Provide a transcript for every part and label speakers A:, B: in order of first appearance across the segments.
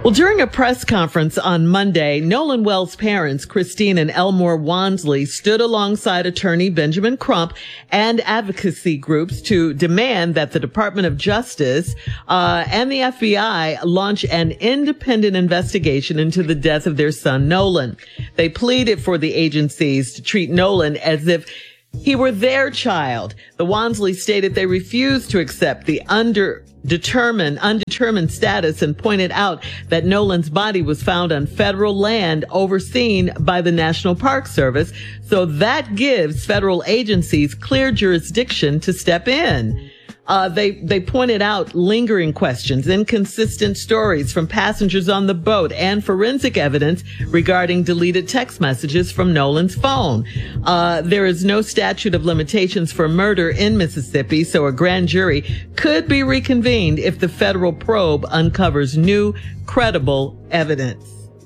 A: Well, during a press conference on Monday, Nolan Wells' parents, Christine and Elmore Wansley, stood alongside attorney Benjamin Crump and advocacy groups to demand that the Department of Justice and the FBI launch an independent investigation into the death of their son, Nolan. They pleaded for the agencies to treat Nolan as if he were their child. The Wansleys stated they refused to accept the undetermined status and pointed out that Nolan's body was found on federal land overseen by the National Park Service. So that gives federal agencies clear jurisdiction to step in. They pointed out lingering questions, inconsistent stories from passengers on the boat, and forensic evidence regarding deleted text messages from Nolan's phone. There is no statute of limitations for murder in Mississippi, so a grand jury could be reconvened if the federal probe uncovers new, credible evidence.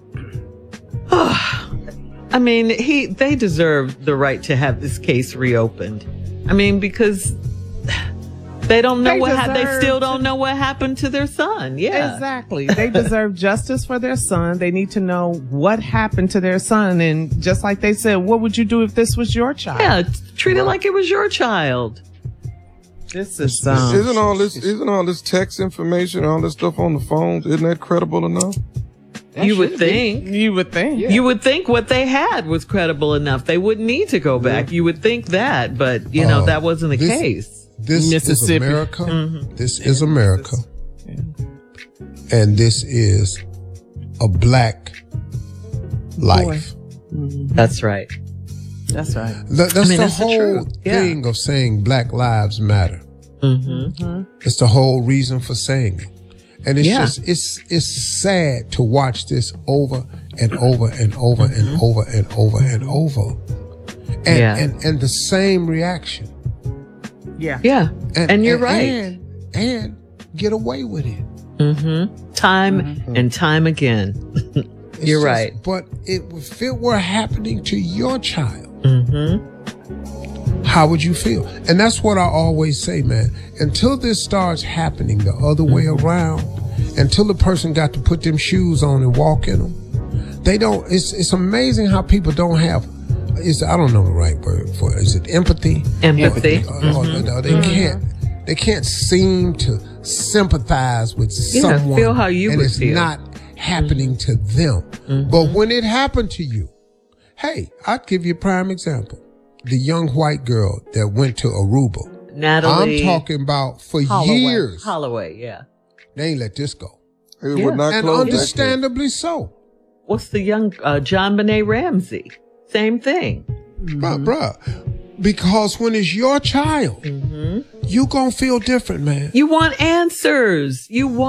A: I mean, they deserve the right to have this case reopened. I mean, because they don't know they still don't know what happened to their son. Yeah.
B: Exactly. They deserve justice for their son. They need to know what happened to their son. And just like they said, what would you do if this was your child?
A: Yeah, treat it like it was your child.
B: This is
C: isn't all this text information, all this stuff on the phones, isn't that credible enough?
A: You would think.
B: Yeah.
A: You would think what they had was credible enough. They wouldn't need to go back. You would think that, but that wasn't the case.
D: This
B: Mississippi.
D: is America.
A: Mm-hmm.
D: This is America. And this is a black life.
A: That's right.
B: That's right.
D: That's the whole thing of saying Black Lives Matter.
A: Mm-hmm.
D: It's the whole reason for saying it. And it's it's sad to watch this over and over and over and over and over and over. And the same reaction.
A: Yeah. And you're right.
D: And get away with it.
A: Mm-hmm. Time and time again. You're right.
D: But if it were happening to your child,
A: Mm-hmm.
D: how would you feel? And that's what I always say, man. Until this starts happening the other way around, until the person got to put them shoes on and walk in them, they don't. It's amazing how people don't have. I don't know the right word for it. Is it empathy?
A: Empathy.
D: They can't seem to sympathize with someone.
A: Feel how you
D: and
A: would
D: it's
A: feel.
D: not happening to them. But when it happened to you, hey, I'd give you a prime example. The young white girl that went to Aruba.
A: Natalie.
D: I'm talking about for years.
A: Holloway, yeah.
D: They ain't let this go.
C: It would not
D: And
C: close
D: understandably so.
A: What's the young John Benet Ramsey? Same thing.
D: Bruh. Because when it's your child, you gonna feel different, man.
A: You want answers.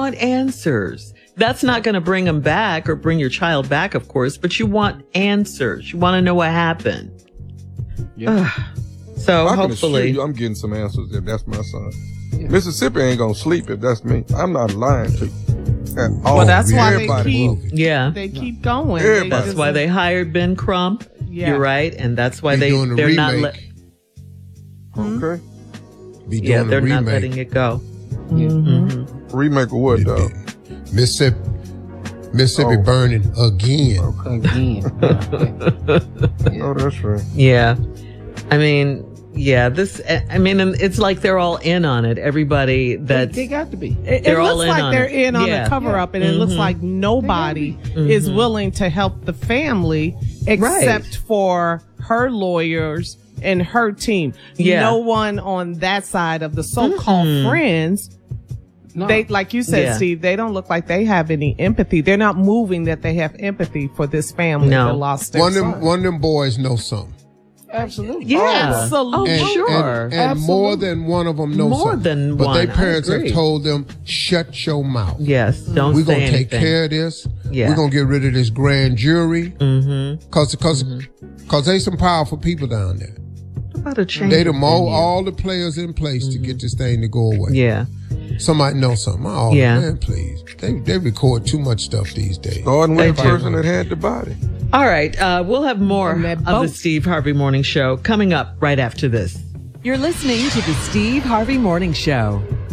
A: That's not going to bring them back or bring your child back, of course, but you want answers. You want to know what happened.
C: Yeah.
A: So
C: I can
A: hopefully
C: assure you I'm getting some answers if that's my son. Yeah. Mississippi ain't gonna sleep if that's me. I'm not lying to you.
B: Well, that's why
A: they
B: keep going.
A: That's why they hired Ben Crump.
B: Yeah.
A: You're right, and that's why they're not.
C: Okay.
A: They're not letting it go.
C: Remake of what, though?
D: Mississippi burning again.
C: Oh, that's right.
A: Yeah. I mean, it's like they're all in on it. Everybody
B: they got to be. It
A: all
B: looks
A: in
B: like
A: on
B: they're
A: it.
B: in on the cover up, and it looks like nobody is willing to help the family except for her lawyers and her team. Yeah. No one on that side of the so-called friends. No. They, like you said, Steve, they don't look like they have any empathy. They're not moving that they have empathy for this family that lost their son.
D: One of them boys know something.
B: Absolutely.
A: Yeah.
B: Absolutely.
D: And more than one of them know something. But their parents have told them, shut your mouth.
A: Yes. Don't
D: We're
A: say
D: going to take
A: anything.
D: care of this.
A: Yeah.
D: We're going to get rid of this grand jury. Because there's some powerful people down there.
A: About a change.
D: They all the players in place to get this thing to go away.
A: Yeah.
D: Somebody know something. Oh, man, please. They record too much stuff these days.
C: Starting with the person that had the body.
A: All right. We'll have more of the Steve Harvey Morning Show coming up right after this.
E: You're listening to the Steve Harvey Morning Show.